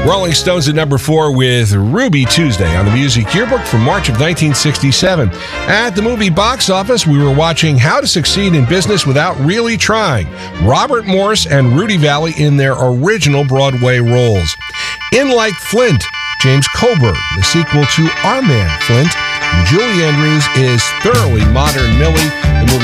Rolling Stones at number 4 with Ruby Tuesday on the Music Yearbook from March of 1967. At the movie box office, we were watching How to Succeed in Business Without Really Trying. Robert Morris and Rudy Vallee in their original Broadway roles. In Like Flint, James Coburn, the sequel to Our Man Flint. Julie Andrews is thoroughly modern Millie. The movie